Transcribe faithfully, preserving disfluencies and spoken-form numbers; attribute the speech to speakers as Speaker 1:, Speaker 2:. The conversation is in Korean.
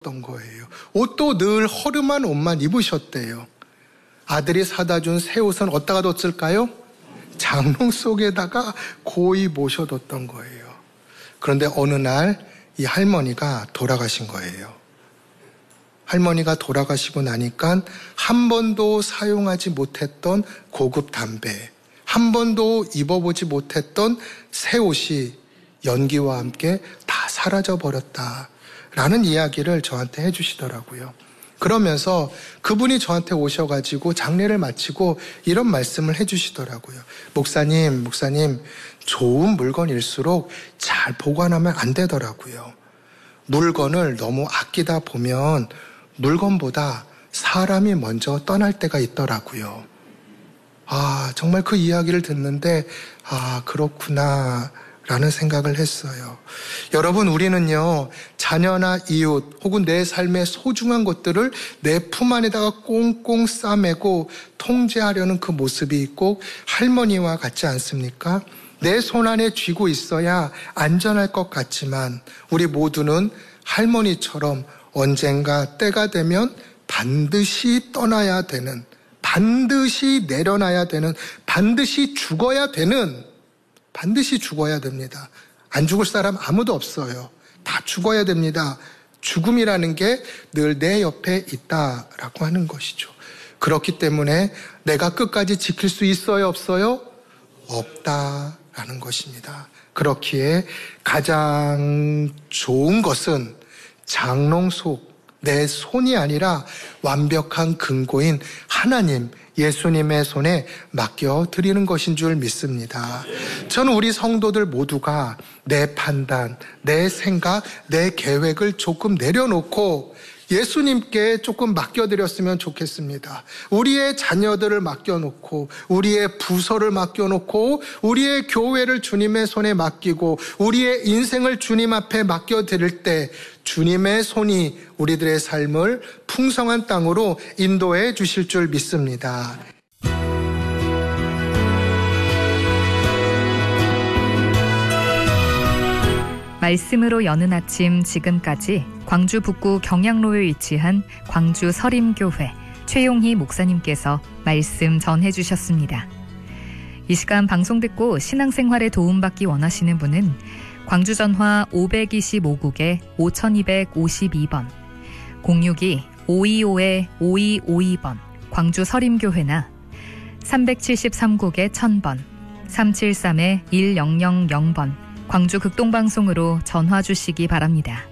Speaker 1: 던 거예요. 옷도 늘 허름한 옷만 입으셨대요. 아들이 사다 준 새 옷은 어디다가 뒀을까요? 장롱 속에다가 고이 모셔뒀던 거예요. 그런데 어느 날 이 할머니가 돌아가신 거예요. 할머니가 돌아가시고 나니까 한 번도 사용하지 못했던 고급 담배, 한 번도 입어보지 못했던 새 옷이 연기와 함께 다 사라져 버렸다라는 이야기를 저한테 해주시더라고요. 그러면서 그분이 저한테 오셔가지고 장례를 마치고 이런 말씀을 해주시더라고요. 목사님, 목사님, 좋은 물건일수록 잘 보관하면 안 되더라고요. 물건을 너무 아끼다 보면 물건보다 사람이 먼저 떠날 때가 있더라고요. 아, 정말 그 이야기를 듣는데 아, 그렇구나 라는 생각을 했어요. 여러분, 우리는요, 자녀나 이웃 혹은 내 삶의 소중한 것들을 내 품 안에다가 꽁꽁 싸매고 통제하려는 그 모습이 꼭 할머니와 같지 않습니까? 내 손 안에 쥐고 있어야 안전할 것 같지만 우리 모두는 할머니처럼 언젠가 때가 되면 반드시 떠나야 되는, 반드시 내려놔야 되는, 반드시 죽어야 되는, 반드시 죽어야 됩니다. 안 죽을 사람 아무도 없어요. 다 죽어야 됩니다. 죽음이라는 게 늘 내 옆에 있다라고 하는 것이죠. 그렇기 때문에 내가 끝까지 지킬 수 있어요, 없어요? 없다라는 것입니다. 그렇기에 가장 좋은 것은 장롱 속 내 손이 아니라 완벽한 근거인 하나님, 예수님의 손에 맡겨드리는 것인 줄 믿습니다. 저는 우리 성도들 모두가 내 판단, 내 생각, 내 계획을 조금 내려놓고 예수님께 조금 맡겨드렸으면 좋겠습니다. 우리의 자녀들을 맡겨놓고, 우리의 부서를 맡겨놓고, 우리의 교회를 주님의 손에 맡기고, 우리의 인생을 주님 앞에 맡겨드릴 때 주님의 손이 우리들의 삶을 풍성한 땅으로 인도해 주실 줄 믿습니다.
Speaker 2: 말씀으로 여는 아침, 지금까지 광주 북구 경양로에 위치한 광주 서림교회 최용희 목사님께서 말씀 전해주셨습니다. 이 시간 방송 듣고 신앙생활에 도움받기 원하시는 분은 광주 전화 오이십오 국에 오이백오십이 번, 공육이 오이오 오이오이 번 광주 서림교회나 삼칠삼 국에 천 번, 삼칠삼 일공공 번 광주 극동방송으로 전화 주시기 바랍니다.